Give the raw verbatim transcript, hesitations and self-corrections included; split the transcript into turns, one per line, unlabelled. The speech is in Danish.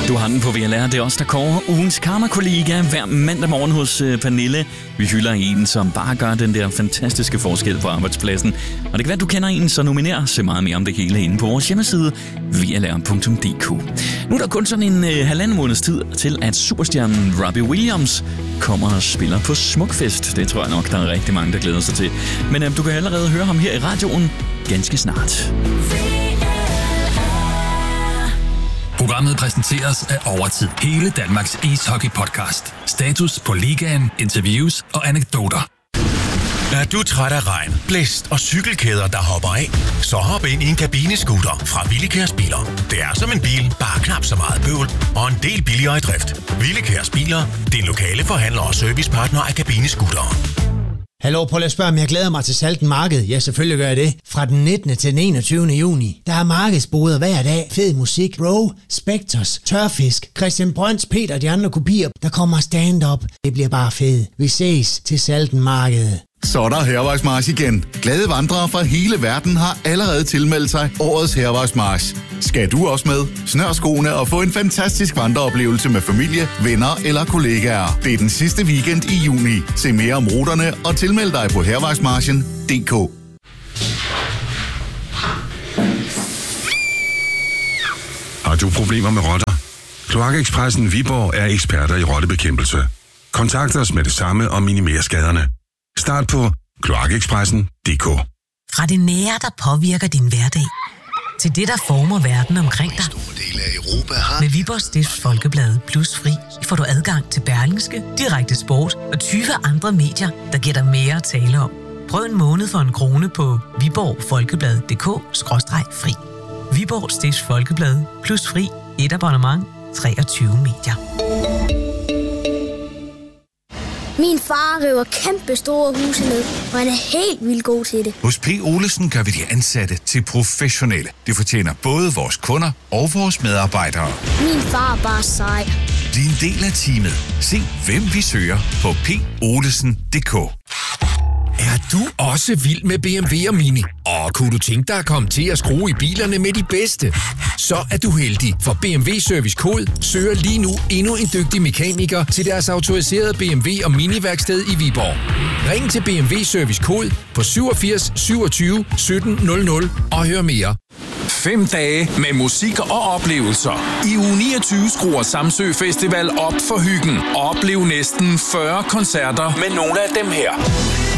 Du har den på V L R. Det er os, der kårer ugens karma-kollega hver mandag morgen hos uh, Pernille. Vi hylder en, som bare gør den der fantastiske forskel på arbejdspladsen. Og det kan være, at du kender en, så nominer. Se meget mere om det hele inde på vores hjemmeside v l r punktum d k. Nu er der kun sådan en uh, halvanden måneds tid til, at superstjernen Robbie Williams kommer og spiller på Smukfest. Det tror jeg nok, der er rigtig mange, der glæder sig til. Men uh, du kan allerede høre ham her i radioen ganske snart.
Programmet præsenteres af Overtid. Hele Danmarks ishockey-podcast. Status på ligaen, interviews og anekdoter.
Er du træt af regn, blæst og cykelkæder, der hopper af? Så hop ind i en kabinescooter fra Willekærs Biler. Det er som en bil, bare knap så meget bøvl og en del billigere i drift. Willekærs Biler, din lokale forhandler og servicepartner af kabinescootere.
Hallo, prøv at spørge, om jeg glæder mig til Salten Marked. Ja, selvfølgelig gør jeg det. Fra den nittende til den enogtyvende juni. Der er markedsboder hver dag. Fed musik, Bro, Spectres, Tørfisk, Christian Brøns, Peter og de andre kopier. Der kommer stand-up. Det bliver bare fedt. Vi ses til Salten Marked.
Så er der Hærvejsmarch igen. Glade vandrere fra hele verden har allerede tilmeldt sig årets Hærvejsmarch. Skal du også med? Snør skoene og få en fantastisk vandreoplevelse med familie, venner eller kollegaer. Det er den sidste weekend i juni. Se mere om ruterne og tilmeld dig på hærvejsmarchen punktum d k.
Har du problemer med rotter? Kloakekspressen Viborg er eksperter i rottebekæmpelse. Kontakt os med det samme og minimer skaderne. Start på kloakekspressen punktum d k.
Fra det nære, der påvirker din hverdag, til det, der former verden omkring dig. Med Viborg Stifts Folkeblad Plus Fri får du adgang til Berlingske, Direkte Sport og tyve andre medier, der giver dig mere at tale om. Prøv en måned for en krone på viborg folkeblad punktum d k skråstreg fri. Viborg Stifts Folkeblad Plus Fri. Et abonnement. treogtyve medier.
Min far river kæmpe store huse ned, og han er helt vildt god til det.
Hos P. Olesen gør vi de ansatte til professionelle. Det fortjener både vores kunder og vores medarbejdere.
Min far er bare sej.
Bliv en del af teamet. Se, hvem vi søger på p olesen punktum d k.
Er du også vild med B M W og Mini? Og kunne du tænke dig at komme til at skrue i bilerne med de bedste? Så er du heldig, for B M W Service Code søger lige nu endnu en dygtig mekaniker til deres autoriserede B M W og Mini-værksted i Viborg. Ring til B M W Service Code på syvogfirs syvogtyve sytten nul nul og hør mere.
Fem dage med musik og oplevelser. I uge niogtyve skruer Samsø Festival op for hyggen. Oplev næsten fyrre koncerter med nogle af dem her.